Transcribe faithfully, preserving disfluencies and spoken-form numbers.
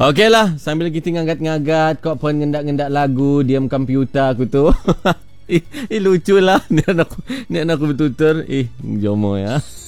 Okey lah, sambil kita ngagat-ngagat, kau pun ngendak-ngendak lagu, diam komputer aku tu. eh, eh lucu lah. Ni anak, ni anak aku betul-betul. Eh, jomo ya.